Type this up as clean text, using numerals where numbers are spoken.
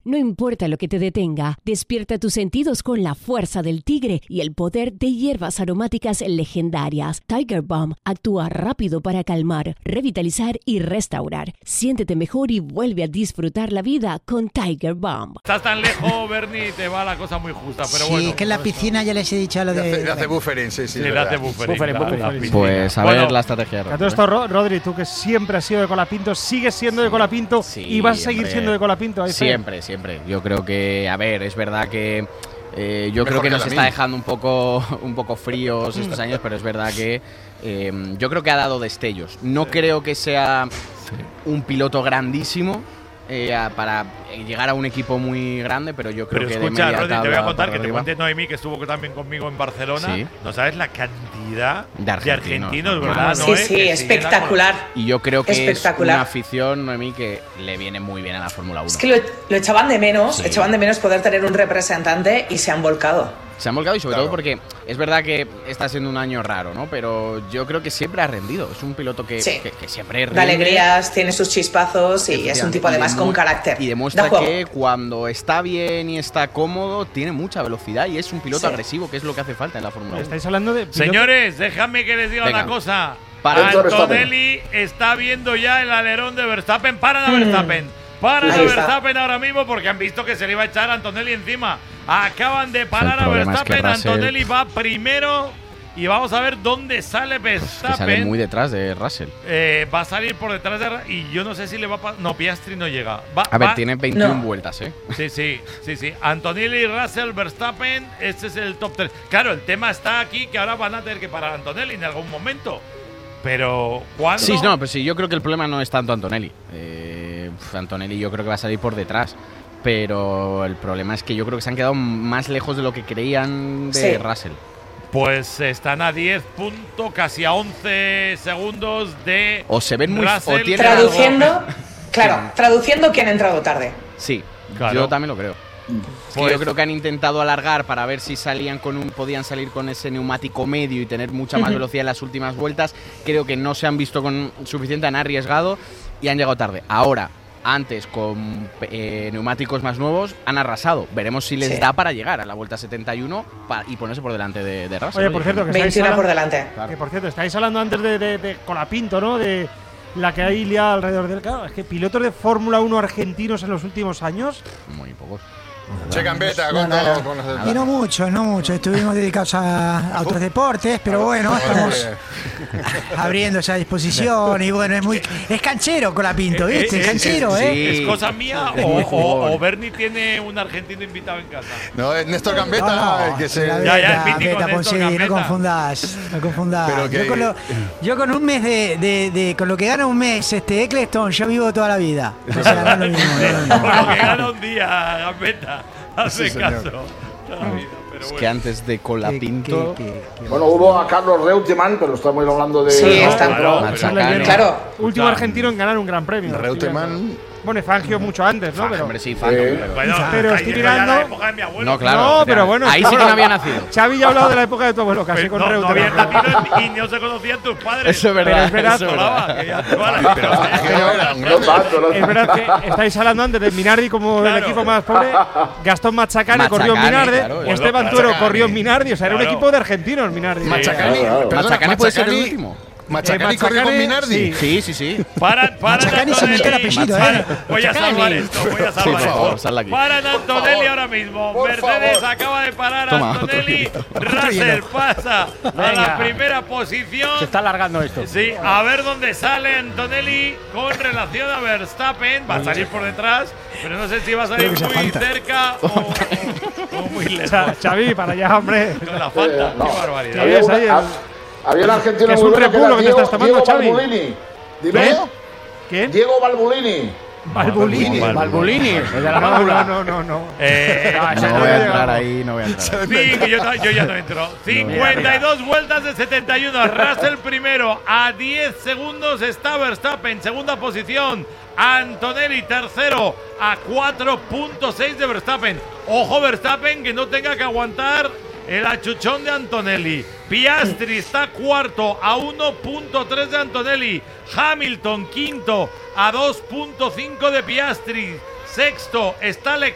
No importa lo que te detenga, despierta tus sentidos con la fuerza del tigre y el poder de hierbas aromáticas legendarias. Tiger Balm actúa rápido para calmar, revitalizar y restaurar. Siéntete mejor y vuelve a disfrutar la vida con Tiger Balm. Estás tan lejos, Bernie, te va la cosa muy justa, pero sí, bueno. Sí, que en la piscina ya les he dicho lo de... Le hace buffering, sí. Le hace buffering. Pues a ver la estrategia. A todo esto, Rodri, tú que siempre has sido de Colapinto, sigues siendo de Colapinto y vas a seguir siendo de Colapinto. Siempre. Yo creo que, a ver, es verdad que yo creo que nos está dejando un poco fríos estos años, pero es verdad que yo creo que ha dado destellos. No creo que sea un piloto grandísimo para llegar a un equipo muy grande, pero yo creo que escucha, de media Rodri, tabla te voy a contar que te arriba. cuente Noemí, que estuvo también conmigo en Barcelona. Sí. No sabes la cantidad de argentinos, argentinos, ¿verdad? Sí, espectacular. Y yo creo que es una afición, Noemí, que le viene muy bien a la Fórmula 1. Es que lo echaban de menos, poder tener un representante y se han volcado. Se han volcado y sobre todo porque es verdad que está siendo un año raro, ¿no? Pero yo creo que siempre ha rendido. Es un piloto que siempre rinde. Da alegrías, tiene sus chispazos y es un tipo además con carácter. Y demuestra que cuando está bien y está cómodo, tiene mucha velocidad y es un piloto agresivo, que es lo que hace falta en la Fórmula 1. Estáis hablando de piloto. Señores, déjame que les diga una cosa. Antonelli está viendo ya el alerón de Verstappen. Paran a Verstappen. Paran a Verstappen ahora mismo porque han visto que se le iba a echar a Antonelli encima. Acaban de parar a Verstappen. Antonelli va primero y vamos a ver dónde sale Verstappen. Que sale muy detrás de Russell. Va a salir por detrás de Russell y yo no sé si le va a pasar. No, Piastri no llega. A ver, tiene 21 vueltas, ¿eh? Sí. Antonelli, Russell, Verstappen, este es el top 3. Claro, el tema está aquí que ahora van a tener que parar a Antonelli en algún momento. Pero, ¿cuándo? Sí, no, pero sí, yo creo que el problema no es tanto Antonelli. Antonelli yo creo que va a salir por detrás. Pero el problema es que yo creo que se han quedado más lejos de lo que creían de Russell. Pues están a 10 puntos, casi a 11 segundos de o se ven muy Russell. Traduciendo quién ha entrado tarde. Sí, yo también lo creo. Pues yo creo que han intentado alargar para ver si podían salir con ese neumático medio y tener mucha más velocidad en las últimas vueltas. Creo que no se han visto con suficiente, han arriesgado y han llegado tarde. Ahora, antes con neumáticos más nuevos, han arrasado. Veremos si les da para llegar a la vuelta 71 y ponerse por delante de Russell. Oye, por cierto, que 21 por delante. Claro. Que por cierto, estáis hablando antes de Colapinto, ¿no? De la que hay liada alrededor del carro. Es que pilotos de Fórmula 1 argentinos en los últimos años. Muy pocos. Che Gambetta, y no mucho. Estuvimos dedicados a otros deportes, pero bueno, estamos abriendo esa disposición y bueno, es canchero Colapinto, ¿viste? Es canchero, ¿Es cosa mía o Bernie tiene un argentino invitado en casa? No, es Néstor Gambetta el que se... Ya, el mítico Néstor Gambetta. No confundas. Yo con un mes con lo que gana un mes Eccleston, yo vivo toda la vida. O sea, no lo mismo. Con lo que gana un día Gambetta. Hace caso. Es que antes de Colapinto. Bueno, hubo a Carlos Reutemann, pero estamos hablando de. Sí, está claro. Último argentino en ganar un gran premio. Reutemann. Bueno, Fangio mucho antes, ¿no? Pero, hombre, sí, Fangio. Pero estoy mirando. La época de mi abuelo. No, claro. No, pero bueno. Ahí sí que no había nacido. Xavi ya ha hablado de la época de tu abuelo, casi con Reutemann. No había nacido y no se conocían tus padres. Eso es verdad. Pero es verdad que estáis hablando antes de Minardi como el equipo más pobre. Gastón Mazacane corrió en Minardi. Esteban Tuero corrió en Minardi. O sea, era un equipo de argentinos, Minardi. Maczacane puede ser el último. ¿Maczacani corrió con Minardi? Sí. Para Maczacani se metió el apellido, Voy a salvar esto. Paran a Antonelli ahora mismo. Mercedes acaba de parar a Antonelli. Russell pasa a la primera posición. Se está alargando esto. Sí, a ver dónde sale Antonelli con relación a Verstappen. Va a salir por detrás, pero no sé si va a salir muy cerca o muy lejos. Xavi, para allá, hombre. Con la falta, qué barbaridad. Había un argentino muy bueno que era Diego Balbulini. Dime. ¿Quién? Diego Balbulini. Balbulini. No. No voy a entrar ahí, no voy a entrar. Sí, que yo ya no entro. 52 vueltas de 71. Russell primero. A 10 segundos está Verstappen. Segunda posición. Antonelli tercero. A 4.6 de Verstappen. Ojo Verstappen que no tenga que aguantar el achuchón de Antonelli. Piastri está cuarto a 1.3 de Antonelli. Hamilton quinto a 2.5 de Piastri. Sexto está Leclerc